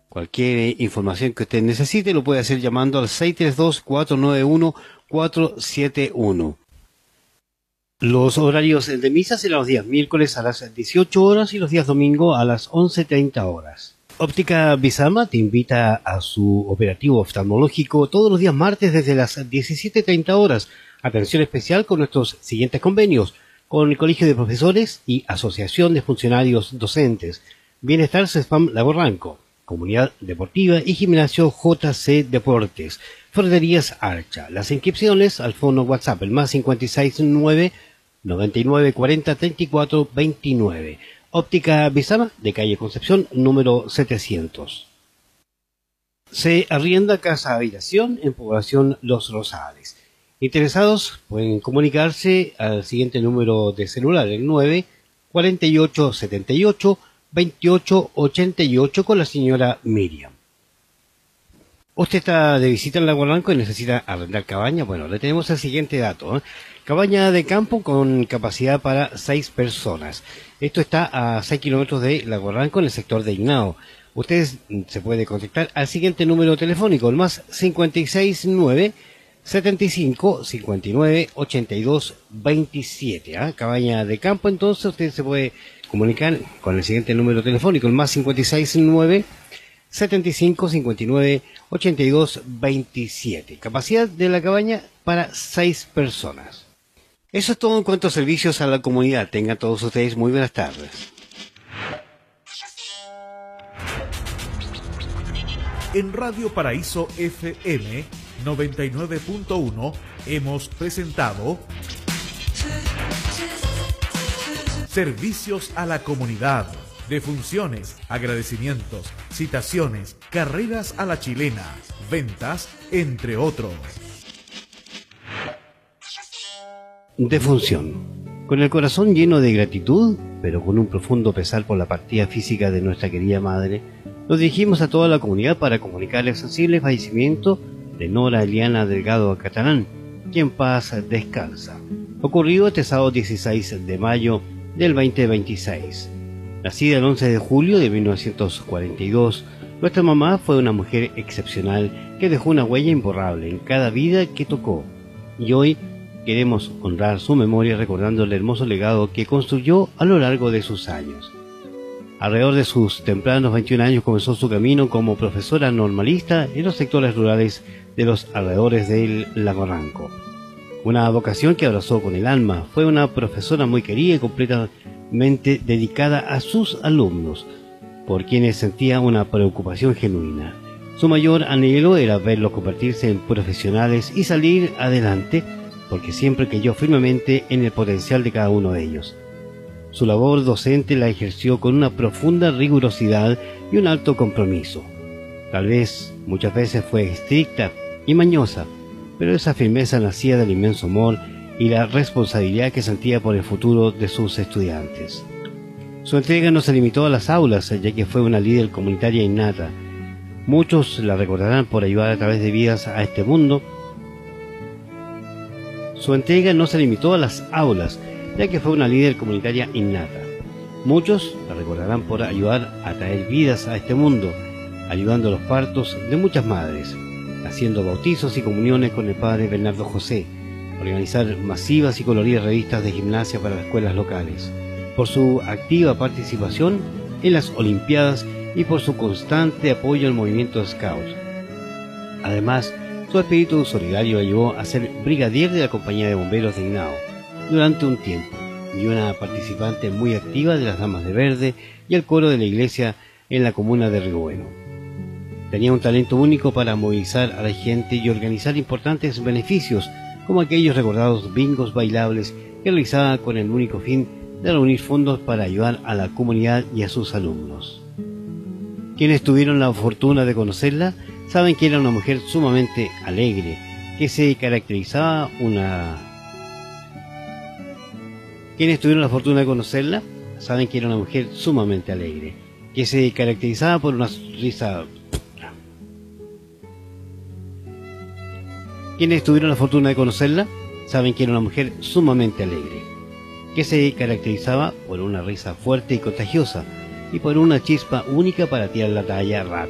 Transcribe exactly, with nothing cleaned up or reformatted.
Cualquier información que usted necesite lo puede hacer llamando al seis tres dos, cuatro nueve uno, cuatro siete uno. Los horarios de misa serán los días miércoles a las dieciocho horas y los días domingo a las once treinta horas. Óptica Bizama te invita a su operativo oftalmológico todos los días martes desde las diecisiete treinta horas. Atención especial con nuestros siguientes convenios: con el Colegio de Profesores y Asociación de Funcionarios Docentes, Bienestar CESFAM Lago Ranco, Comunidad Deportiva y Gimnasio J C Deportes, Ferreterías Archa. Las inscripciones al fono WhatsApp, el más cincuenta y seis nueve, noventa y nueve cuarenta, treinta y cuatro veintinueve. Óptica Bizama, de calle Concepción, número setecientos. Se arrienda casa habitación en población Los Rosales. Interesados pueden comunicarse al siguiente número de celular, el nueve cuarenta y ocho setenta y ocho veintiocho ochenta y ocho, con la señora Miriam. Usted está de visita en Lago Ranco y necesita arrendar cabaña. Bueno, le tenemos el siguiente dato, ¿eh? Cabaña de campo con capacidad para seis personas. Esto está a seis kilómetros de Lago Ranco, en el sector de Ignao. Ustedes se puede contactar al siguiente número telefónico, el más cincuenta y seis nueve, setenta y cinco, cincuenta y nueve, ochenta y dos veintisiete. ¿eh? Cabaña de campo, entonces usted se puede comunicar con el siguiente número telefónico, el más cincuenta y seis nueve, setenta y cinco, cincuenta y nueve, ochenta y dos veintisiete. Capacidad de la cabaña para seis personas. Eso es todo en cuanto a servicios a la comunidad. Tengan todos ustedes muy buenas tardes. En Radio Paraíso F M noventa y nueve punto uno hemos presentado Servicios a la Comunidad, defunciones, agradecimientos, citaciones, carreras a la chilena, ventas, entre otros. Defunción. Con el corazón lleno de gratitud, pero con un profundo pesar por la partida física de nuestra querida madre, nos dirigimos a toda la comunidad para comunicarle el sensible fallecimiento de Nora Eliana Delgado Catalán, quien en paz descansa. Ocurrido este sábado dieciséis de mayo del veinte veintiséis. Nacida el once de julio de mil novecientos cuarenta y dos, nuestra mamá fue una mujer excepcional que dejó una huella imborrable en cada vida que tocó. Y hoy queremos honrar su memoria recordando el hermoso legado que construyó a lo largo de sus años. Alrededor de sus tempranos veintiún años comenzó su camino como profesora normalista en los sectores rurales de los alrededores del Lago Ranco. Una vocación que abrazó con el alma. Fue una profesora muy querida y completamente dedicada a sus alumnos, por quienes sentía una preocupación genuina. Su mayor anhelo era verlos convertirse en profesionales y salir adelante, porque siempre creyó firmemente en el potencial de cada uno de ellos. Su labor docente la ejerció con una profunda rigurosidad y un alto compromiso. Tal vez muchas veces fue estricta y mañosa, pero esa firmeza nacía del inmenso amor y la responsabilidad que sentía por el futuro de sus estudiantes. Su entrega no se limitó a las aulas, ya que fue una líder comunitaria innata. Muchos la recordarán por ayudar a través de vidas a este mundo. Su entrega no se limitó a las aulas, ya que fue una líder comunitaria innata. Muchos la recordarán por ayudar a traer vidas a este mundo, ayudando a los partos de muchas madres, haciendo bautizos y comuniones con el padre Bernardo José, organizar masivas y coloridas revistas de gimnasia para las escuelas locales, por su activa participación en las Olimpiadas y por su constante apoyo al movimiento Scout. Además, su espíritu solidario la llevó a ser brigadier de la Compañía de Bomberos de Ignao durante un tiempo, y una participante muy activa de las Damas de Verde y el coro de la iglesia en la comuna de Río Bueno. Tenía un talento único para movilizar a la gente y organizar importantes beneficios, como aquellos recordados bingos bailables que realizaba con el único fin de reunir fondos para ayudar a la comunidad y a sus alumnos. Quienes tuvieron la fortuna de conocerla saben que era una mujer sumamente alegre, que se caracterizaba una... Quienes tuvieron la fortuna de conocerla saben que era una mujer sumamente alegre, que se caracterizaba por una risa... Quienes tuvieron la fortuna de conocerla saben que era una mujer sumamente alegre, que se caracterizaba por una risa fuerte y contagiosa y por una chispa única para tirar la talla rápida.